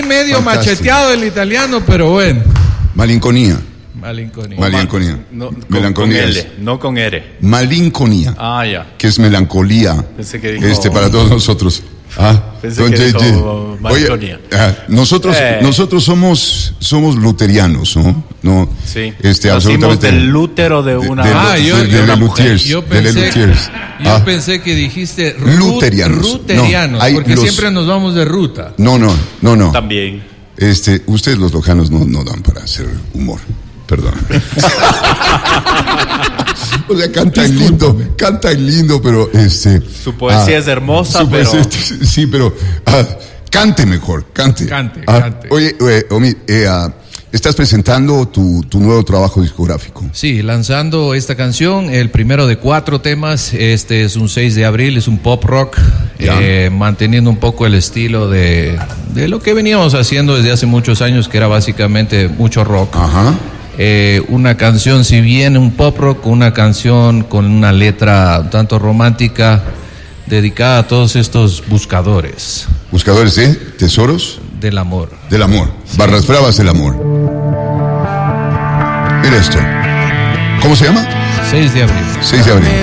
medio Fantástico. macheteado el italiano, pero bueno. Malinconía. Malinconía. No, Melancolía con es- L, no con R. Malinconía, Ah, ya. que es melancolía. Pensé que dijo- Para todos nosotros. Pensé don que JJ. dijo malinconía. Nosotros somos luterianos, ¿no? No. Sí. Nacimos Absolutamente. del lútero de una... de la Lutiers. Yo de la pensé, Lutiers. pensé que dijiste Luterianos. ruterianos, No, hay porque los- siempre nos vamos de ruta. No. También. Ustedes los lojanos no dan para hacer humor. Perdón. O sea, cantan lindo, pero Su poesía es hermosa, su pero... poesía, sí, pero cante mejor, cante. Cante. Oye, Omid, estás presentando tu nuevo trabajo discográfico. Sí, lanzando esta canción, el primero de 4 temas. Este es un 6 de abril, es un pop rock, manteniendo un poco el estilo de lo que veníamos haciendo desde hace muchos años, que era básicamente mucho rock. Ajá. Una canción, si bien un pop rock, una canción con una letra un tanto romántica, dedicada a todos estos buscadores Buscadores de tesoros del amor. del amor. Barras bravas del amor. Mira esto. ¿Cómo se llama? 6 de abril. 6 de abril.